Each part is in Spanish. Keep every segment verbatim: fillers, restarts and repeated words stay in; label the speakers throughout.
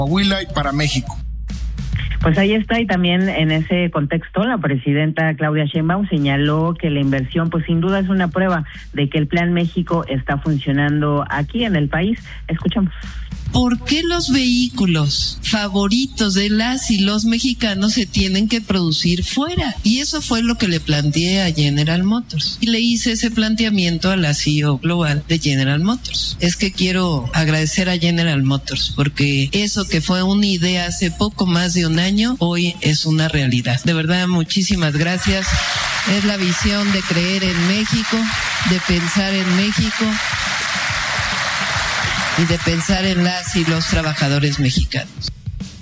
Speaker 1: Coahuila y para México.
Speaker 2: Pues ahí está, y también en ese contexto la presidenta Claudia Sheinbaum señaló que la inversión pues sin duda es una prueba de que el Plan México está funcionando aquí en el país. Escuchamos.
Speaker 3: ¿Por qué los vehículos favoritos de las y los mexicanos se tienen que producir fuera? Y eso fue lo que le planteé a General Motors. Y le hice ese planteamiento a la C E O global de General Motors. Es que quiero agradecer a General Motors porque eso que fue una idea hace poco más de un año, hoy es una realidad. De verdad, muchísimas gracias. Es la visión de creer en México, de pensar en México y de pensar en las y los trabajadores mexicanos.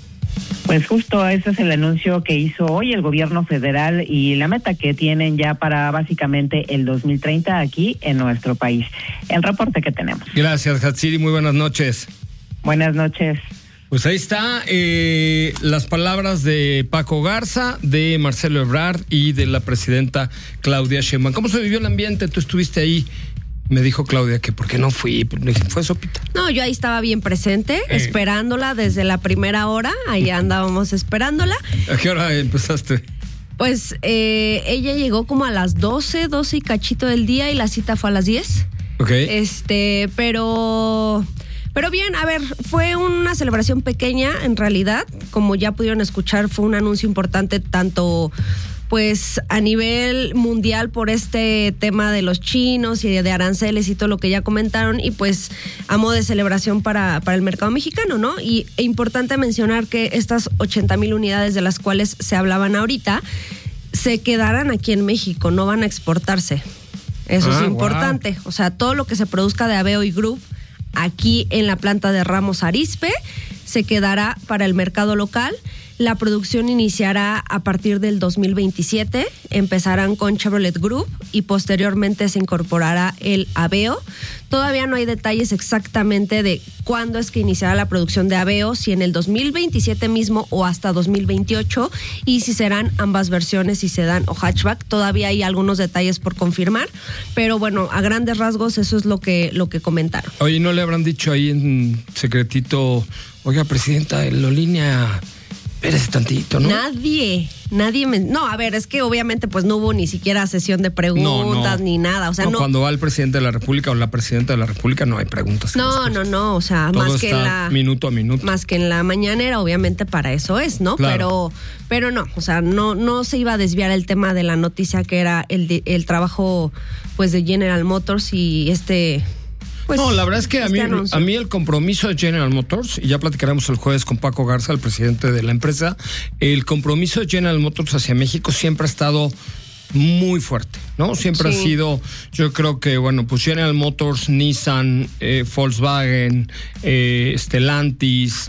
Speaker 2: Pues justo ese es el anuncio que hizo hoy el gobierno federal y la meta que tienen ya para básicamente el dos mil treinta aquí en nuestro país. El reporte que tenemos.
Speaker 4: Gracias, Hatsiri, muy buenas noches.
Speaker 2: Buenas noches.
Speaker 4: Pues ahí está eh, las palabras de Paco Garza, de Marcelo Ebrard y de la presidenta Claudia Sheinbaum. ¿Cómo se vivió el ambiente? Tú estuviste ahí. Me dijo Claudia que por qué no fui, fue sopita.
Speaker 5: No, yo ahí estaba bien presente, eh. esperándola desde la primera hora, ahí andábamos esperándola.
Speaker 4: ¿A qué hora empezaste?
Speaker 5: Pues eh, ella llegó como a las doce, doce y cachito del día y la cita fue a las diez.
Speaker 4: Ok.
Speaker 5: Este, pero... Pero bien, a ver, fue una celebración pequeña en realidad, como ya pudieron escuchar, fue un anuncio importante tanto... pues a nivel mundial por este tema de los chinos y de aranceles y todo lo que ya comentaron, y pues a modo de celebración para, para el mercado mexicano, ¿no? Y e importante mencionar que estas ochenta mil unidades de las cuales se hablaban ahorita se quedarán aquí en México, no van a exportarse. Eso ah, es importante. Wow. O sea, todo lo que se produzca de Aveo y Group aquí en la planta de Ramos Arizpe se quedará para el mercado local. La producción iniciará a partir del dos mil veintisiete, empezarán con Chevrolet Group y posteriormente se incorporará el Aveo. Todavía no hay detalles exactamente de cuándo es que iniciará la producción de Aveo, si en el dos mil veintisiete mismo o hasta dos mil veintiocho, y si serán ambas versiones, si sedán o hatchback. Todavía hay algunos detalles por confirmar, pero bueno, a grandes rasgos eso es lo que, lo que comentaron.
Speaker 4: Oye, ¿no le habrán dicho ahí en secretito, oiga, presidenta, en la línea... Espérese tantito, ¿no?
Speaker 5: Nadie, nadie me... No, a ver, es que obviamente pues no hubo ni siquiera sesión de preguntas no, no. ni nada, o sea, no,
Speaker 4: no... Cuando va el presidente de la República o la presidenta de la República no hay preguntas.
Speaker 5: No, no, no, o sea,
Speaker 4: todo
Speaker 5: más
Speaker 4: está
Speaker 5: que en la...
Speaker 4: minuto a minuto.
Speaker 5: Más que en la mañanera, obviamente para eso es, ¿no?
Speaker 4: Claro.
Speaker 5: Pero pero no, o sea, no no se iba a desviar el tema de la noticia que era el, de, el trabajo pues de General Motors y este... Pues,
Speaker 4: no, la verdad es que a
Speaker 5: este
Speaker 4: mí, a mí el compromiso de General Motors, y ya platicaremos el jueves con Paco Garza, el presidente de la empresa, el compromiso de General Motors hacia México siempre ha estado muy fuerte, ¿no? Siempre sí. ha sido, yo creo que, bueno, pues General Motors, Nissan, eh, Volkswagen, eh, Stellantis,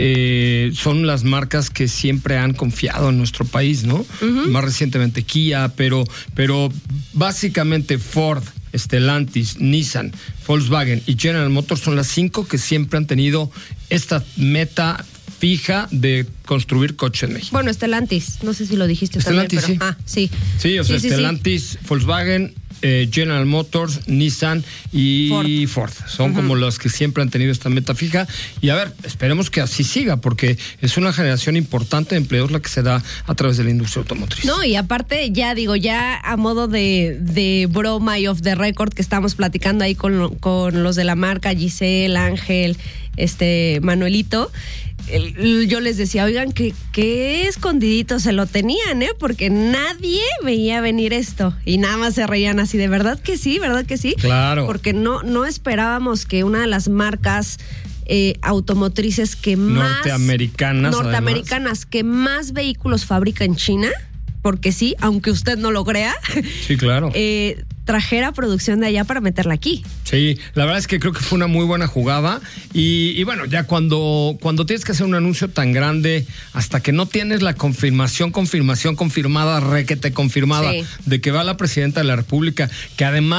Speaker 4: eh, son las marcas que siempre han confiado en nuestro país, ¿no? Uh-huh. Más recientemente Kia, pero, pero básicamente Ford, Stellantis, Nissan, Volkswagen y General Motors son las cinco que siempre han tenido esta meta fija de construir coches en México.
Speaker 5: Bueno, Stellantis, no sé si lo dijiste
Speaker 4: Stellantis,
Speaker 5: también, pero...
Speaker 4: sí.
Speaker 5: Ah, sí.
Speaker 4: Sí, o sea,
Speaker 5: sí,
Speaker 4: Stellantis, sí, sí. Volkswagen, eh, General Motors, Nissan y Ford. Ford. Son uh-huh. como los que siempre han tenido esta meta fija. Y a ver, esperemos que así siga, porque es una generación importante de empleos la que se da a través de la industria automotriz.
Speaker 5: No, y aparte, ya digo, ya a modo de, de broma y off the record que estamos platicando ahí con, con los de la marca, Giselle, Ángel, este Manuelito, el, yo les decía, oigan, que, que escondidito se lo tenían, ¿eh? Porque nadie veía venir esto y nada más se reían así, de verdad que sí, verdad que sí.
Speaker 4: Claro.
Speaker 5: Porque no, no esperábamos que una de las marcas eh, automotrices que más...
Speaker 4: Norteamericanas.
Speaker 5: Norteamericanas, además. Que más vehículos fabrica en China, porque sí, aunque usted no lo crea.
Speaker 4: Sí, claro.
Speaker 5: Eh, trajera producción de allá para meterla aquí.
Speaker 4: Sí, la verdad es que creo que fue una muy buena jugada y, y bueno, ya cuando, cuando tienes que hacer un anuncio tan grande, hasta que no tienes la confirmación, confirmación, confirmada, requete confirmada, sí, de que va la presidenta de la República, que además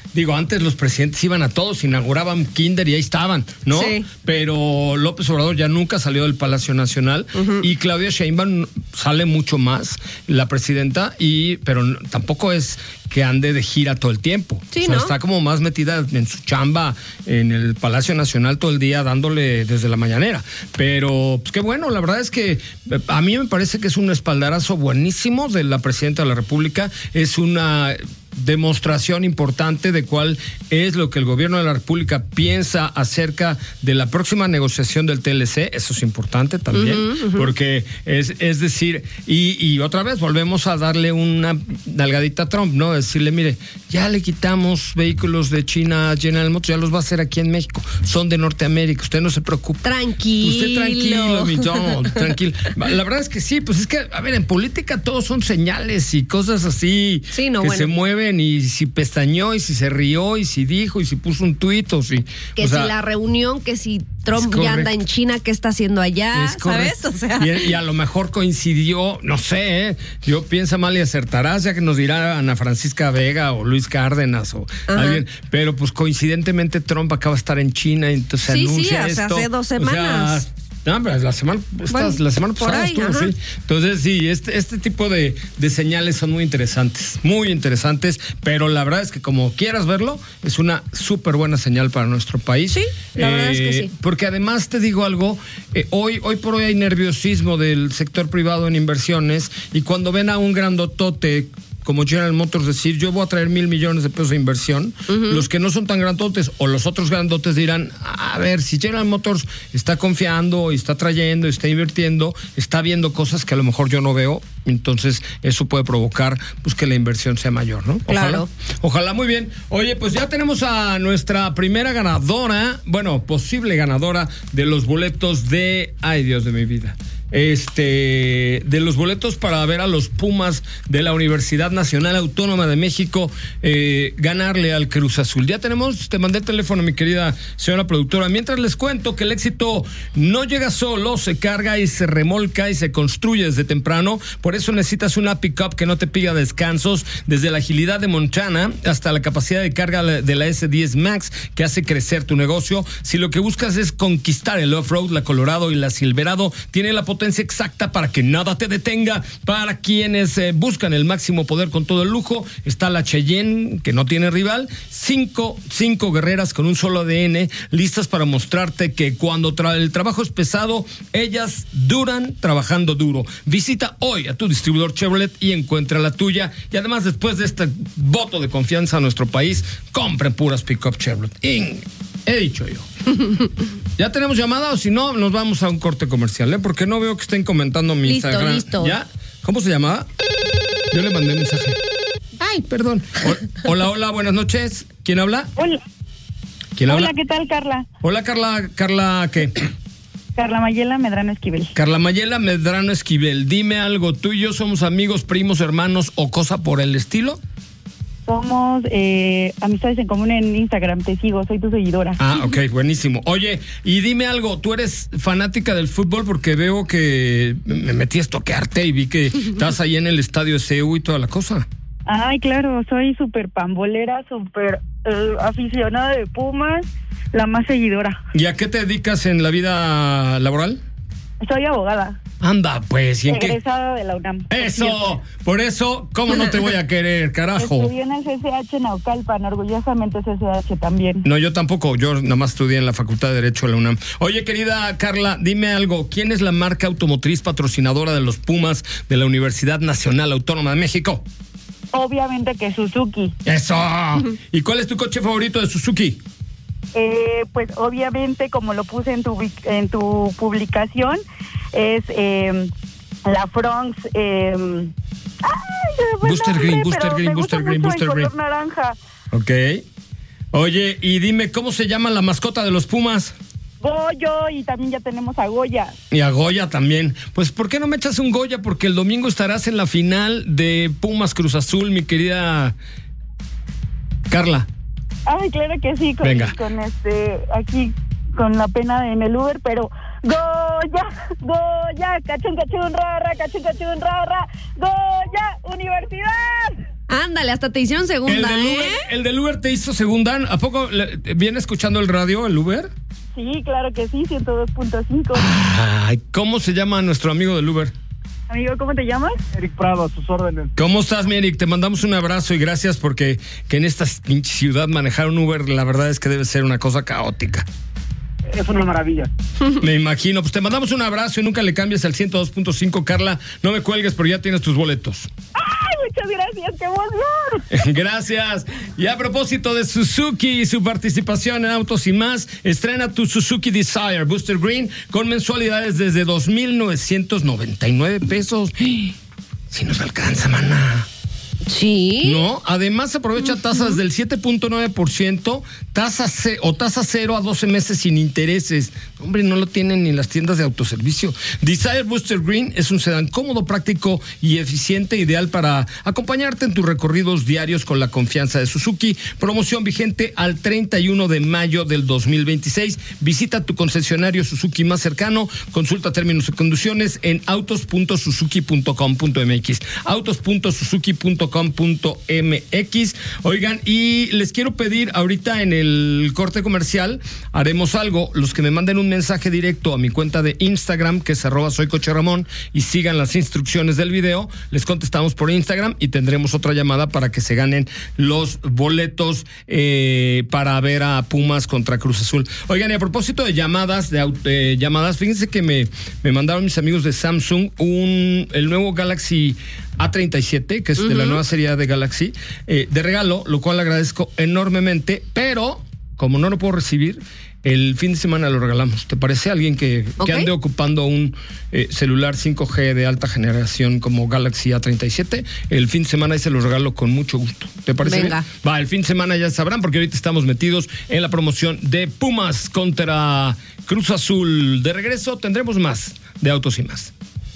Speaker 4: digo, antes los presidentes iban a todos, inauguraban Kinder y ahí estaban, ¿no?
Speaker 5: Sí.
Speaker 4: Pero López Obrador ya nunca salió del Palacio Nacional uh-huh. y Claudia Sheinbaum sale mucho más, la presidenta, y pero no, tampoco es que ande de gira todo el tiempo.
Speaker 5: Sí,
Speaker 4: o sea,
Speaker 5: ¿no?
Speaker 4: está como más metida en su chamba en el Palacio Nacional todo el día dándole desde la mañanera. Pero, pues qué bueno, la verdad es que a mí me parece que es un espaldarazo buenísimo de la presidenta de la República. Es una demostración importante de cuál es lo que el gobierno de la República piensa acerca de la próxima negociación del T L C. Eso es importante también, uh-huh, uh-huh. porque es, es decir, y, y otra vez volvemos a darle una nalgadita a Trump, ¿no? Decirle, mire, ya le quitamos vehículos de China a General Motors, ya los va a hacer aquí en México, son de Norteamérica, usted no se preocupe.
Speaker 5: Tranquilo.
Speaker 4: Usted tranquilo, mi no, tranquilo. La verdad es que sí, pues es que, a ver, en política todos son señales y cosas así
Speaker 5: sí, no,
Speaker 4: que
Speaker 5: bueno.
Speaker 4: se mueven, y si pestañeó, y si se rió, y si dijo, y si puso un tuit, o si...
Speaker 5: Que
Speaker 4: o
Speaker 5: si
Speaker 4: sea,
Speaker 5: la reunión, que si Trump ya anda en China, ¿qué está haciendo allá? ¿Sabes? O sea...
Speaker 4: y, y a lo mejor coincidió, no sé, ¿eh? Yo piensa mal y acertarás, ya que nos dirá Ana Francisca Vega o Luis Cárdenas o Ajá. alguien, pero pues coincidentemente Trump acaba de estar en China y entonces
Speaker 5: sí,
Speaker 4: anuncia
Speaker 5: sí,
Speaker 4: esto.
Speaker 5: Sí, hace dos semanas.
Speaker 4: O sea, no, pero la semana, estas, bueno, la semana pasada ahí, estuvo, sí. Entonces, sí, este, este tipo de, de señales son muy interesantes, muy interesantes, pero la verdad es que como quieras verlo, es una súper buena señal para nuestro país.
Speaker 5: Sí, la
Speaker 4: eh,
Speaker 5: verdad es que sí.
Speaker 4: Porque además te digo algo, eh, hoy, hoy por hoy hay nerviosismo del sector privado en inversiones, y cuando ven a un grandotote como General Motors decir, yo voy a traer mil millones de pesos de inversión, uh-huh. los que no son tan grandotes o los otros grandotes dirán, a ver, si General Motors está confiando y está trayendo y está invirtiendo, está viendo cosas que a lo mejor yo no veo, entonces eso puede provocar pues que la inversión sea mayor, ¿no? Ojalá,
Speaker 5: claro.
Speaker 4: Ojalá, muy bien. Oye, pues ya tenemos a nuestra primera ganadora, bueno, posible ganadora de los boletos de, ay Dios de mi vida, Este, de los boletos para ver a los Pumas de la Universidad Nacional Autónoma de México eh, ganarle al Cruz Azul. Ya tenemos, te mandé el teléfono, mi querida señora productora. Mientras les cuento que el éxito no llega solo, se carga y se remolca y se construye desde temprano. Por eso necesitas una pick-up que no te pida descansos, desde la agilidad de Montana hasta la capacidad de carga de la S diez Max, que hace crecer tu negocio. Si lo que buscas es conquistar el off-road, la Colorado y la Silverado tiene la potencia exacta para que nada te detenga. Para quienes eh, buscan el máximo poder con todo el lujo, está la Cheyenne, que no tiene rival. Cinco, cinco guerreras con un solo A D N, listas para mostrarte que cuando tra- el trabajo es pesado, ellas duran trabajando duro. Visita hoy a tu distribuidor Chevrolet y encuentra la tuya. Y además, después de este voto de confianza a nuestro país, compren puras pick-up Chevrolet. Y he dicho yo. ¿Ya tenemos llamada o si no, nos vamos a un corte comercial, ¿eh? Porque no veo que estén comentando mi
Speaker 5: listo,
Speaker 4: Instagram.
Speaker 5: Listo,
Speaker 4: ¿Ya? ¿Cómo se llamaba? Yo le mandé mensaje. Ay, perdón. O- hola, hola, buenas noches. ¿Quién habla?
Speaker 1: Hola.
Speaker 4: ¿Quién habla?
Speaker 1: Hola, ¿qué tal, Carla?
Speaker 4: Hola, Carla. Carla, ¿qué?
Speaker 1: Carla Mayela Medrano Esquivel.
Speaker 4: Carla Mayela Medrano Esquivel. Dime algo, ¿tú y yo somos amigos, primos, hermanos o cosa por el estilo?
Speaker 1: Somos eh, amistades en común en Instagram, te sigo, soy tu seguidora.
Speaker 4: Ah, ok, buenísimo. Oye, y dime algo, ¿tú eres fanática del fútbol? Porque veo que me metí a estoquearte y vi que estás ahí en el estadio C U y toda la cosa.
Speaker 1: Ay, claro, soy súper pambolera, súper eh, aficionada de Pumas, la más seguidora.
Speaker 4: ¿Y a qué te dedicas en la vida laboral?
Speaker 1: Soy abogada.
Speaker 4: Anda, pues, ¿y en qué?
Speaker 1: Egresada de la UNAM.
Speaker 4: ¡Eso! Por eso, ¿cómo no te voy a querer, carajo?
Speaker 1: Estudié en el C C H Naucalpan, orgullosamente C C H también.
Speaker 4: No, yo tampoco, yo nada más estudié en la Facultad de Derecho de la UNAM. Oye, querida Carla, dime algo, ¿quién es la marca automotriz patrocinadora de los Pumas de la Universidad Nacional Autónoma de México?
Speaker 1: Obviamente que Suzuki.
Speaker 4: ¡Eso! ¿Y cuál es tu coche favorito de Suzuki?
Speaker 1: Eh, pues obviamente, como lo puse en tu en tu publicación, es eh, la Fronx. Eh, ay,
Speaker 4: Booster
Speaker 1: nombre,
Speaker 4: Green, Booster Green, Booster Green, Booster
Speaker 1: el
Speaker 4: Green.
Speaker 1: color naranja.
Speaker 4: Ok. Oye, y dime, ¿cómo se llama la mascota de los Pumas?
Speaker 1: Goyo, y también ya tenemos a Goya.
Speaker 4: Y a Goya también. Pues, ¿por qué no me echas un Goya? Porque el domingo estarás en la final de Pumas Cruz Azul, mi querida Carla.
Speaker 1: Ay, claro que sí, con,
Speaker 4: Venga.
Speaker 1: con este, aquí, con la pena en el Uber, pero Goya, Goya, cachun, cachun, rara, cachun, cachun, rara, Goya, Universidad.
Speaker 5: Ándale, hasta te hicieron segunda,
Speaker 4: el del
Speaker 5: ¿eh?
Speaker 4: Uber, el del Uber te hizo segunda. ¿A poco le, viene escuchando el radio, el Uber?
Speaker 1: Sí, claro que sí, ciento dos punto cinco.
Speaker 4: Ay, ¿cómo se llama nuestro amigo del Uber?
Speaker 1: Amigo, ¿cómo te llamas?
Speaker 6: Eric Prado, a sus órdenes.
Speaker 4: ¿Cómo estás, mi Eric? Te mandamos un abrazo y gracias porque que en esta pinche ciudad manejar un Uber, la verdad es que debe ser una cosa caótica.
Speaker 6: Es una maravilla.
Speaker 4: Me imagino. Pues te mandamos un abrazo y nunca le cambies al ciento dos punto cinco, Carla. No me cuelgues, pero ya tienes tus boletos.
Speaker 1: ¡Ay, muchas gracias! ¡Qué emoción!
Speaker 4: Gracias. Y a propósito de Suzuki y su participación en Autos y Más, estrena tu Suzuki Desire Booster Green con mensualidades desde dos mil novecientos noventa y nueve pesos. Si nos alcanza, maná.
Speaker 5: Sí.
Speaker 4: No, además aprovecha uh-huh. tasas del siete punto nueve por ciento, tasa C, o tasa cero a doce meses sin intereses. Hombre, no lo tienen ni las tiendas de autoservicio. Desire Booster Green es un sedán cómodo, práctico y eficiente, ideal para acompañarte en tus recorridos diarios con la confianza de Suzuki. Promoción vigente al treinta y uno de mayo del dos mil veintiséis. Visita tu concesionario Suzuki más cercano. Consulta términos y condiciones en autos punto suzuki punto com punto m x. autos punto suzuki punto com punto m x. Oigan, y les quiero pedir ahorita en el corte comercial, haremos algo, los que me manden un mensaje directo a mi cuenta de Instagram, que es arroba soy Coche Ramón, y sigan las instrucciones del video, les contestamos por Instagram y tendremos otra llamada para que se ganen los boletos eh, para ver a Pumas contra Cruz Azul. Oigan, y a propósito de llamadas, de eh, llamadas, fíjense que me, me mandaron mis amigos de Samsung un el nuevo Galaxy A treinta y siete, que es uh-huh. de la nueva serie de Galaxy, eh, de regalo, lo cual agradezco enormemente, pero como no lo puedo recibir, el fin de semana lo regalamos. ¿Te parece? Alguien que, okay. que ande ocupando un eh, celular cinco G de alta generación como Galaxy A treinta y siete, el fin de semana ahí se lo regalo con mucho gusto. ¿Te parece
Speaker 5: Venga.
Speaker 4: bien? Va, el fin de semana ya sabrán, porque ahorita estamos metidos en la promoción de Pumas contra Cruz Azul. De regreso tendremos más de Autos y Más.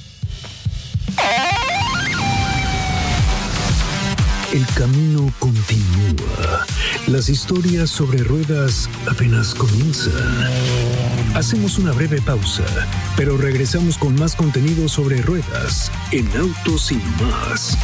Speaker 7: El camino continúa. Las historias sobre ruedas apenas comienzan. Hacemos una breve pausa, pero regresamos con más contenido sobre ruedas en Autos y Más.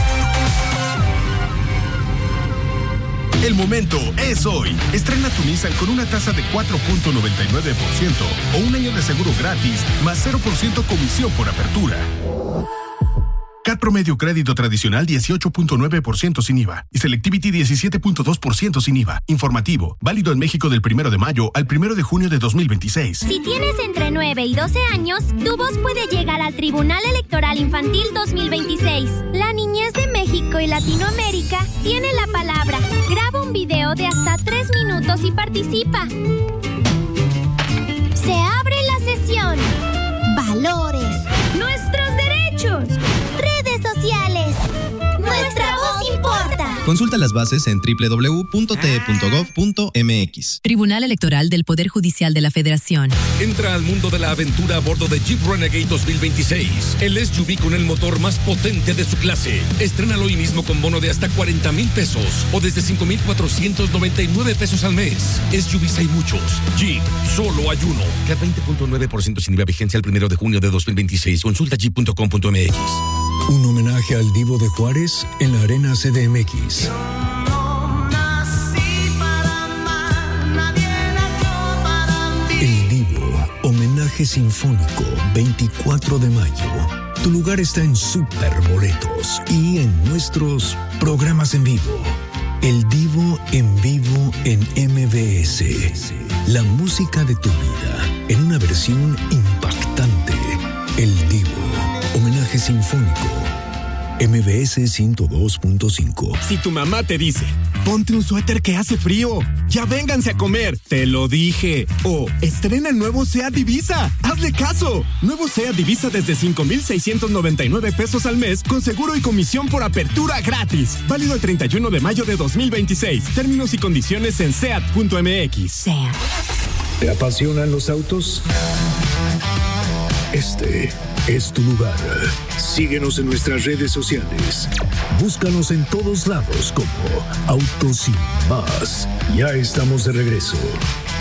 Speaker 8: El momento es hoy. Estrena tu Nissan con una tasa de cuatro punto noventa y nueve por ciento o un año de seguro gratis más cero por ciento comisión por apertura. C A T promedio crédito tradicional dieciocho punto nueve por ciento sin I V A y Selectivity diecisiete punto dos por ciento sin I V A. Informativo, válido en México del primero de mayo al primero de junio de dos mil veintiséis.
Speaker 9: Si tienes entre nueve y doce años, tu voz puede llegar al Tribunal Electoral Infantil dos mil veintiséis. La niñez de México y Latinoamérica tiene la palabra. Graba un video de hasta tres minutos y participa. Se abre la sesión. Valores. Nuestros derechos. Redes sociales. Nuestra voz importa.
Speaker 10: Consulta las bases en doble u doble u doble u punto t e punto gov punto m x.
Speaker 11: Tribunal Electoral del Poder Judicial de la Federación.
Speaker 12: Entra al mundo de la aventura a bordo de Jeep Renegade dos mil veintiséis. El S U V con el motor más potente de su clase. Estrénalo hoy mismo con bono de hasta cuarenta mil pesos o desde cinco mil cuatrocientos noventa y nueve pesos al mes. S U Vs hay muchos. Jeep, solo hay uno. C A T veinte punto nueve por ciento sin I V A, vigencia el primero de junio de dos mil veintiséis. Consulta jeep punto com punto m x.
Speaker 7: Un homenaje al Divo de Juárez en la Arena C D M X. El Divo, homenaje sinfónico, veinticuatro de mayo. Tu lugar está en Super Boletos y en nuestros programas en vivo. El Divo en vivo en M B S. La música de tu vida en una versión impactante. El Divo, homenaje sinfónico. M B S ciento dos punto cinco.
Speaker 13: Si tu mamá te dice, ponte un suéter que hace frío, ya vénganse a comer, te lo dije. O, estrena el nuevo SEAT Divisa, hazle caso. Nuevo SEAT Divisa desde cinco mil seiscientos noventa y nueve pesos al mes con seguro y comisión por apertura gratis. Válido el treinta y uno de mayo de dos mil veintiséis. Términos y condiciones en seat punto m x.
Speaker 11: SEAT.
Speaker 7: ¿Te apasionan los autos? Este es tu lugar. Síguenos en nuestras redes sociales. Búscanos en todos lados como Autos y Más. Ya estamos de regreso.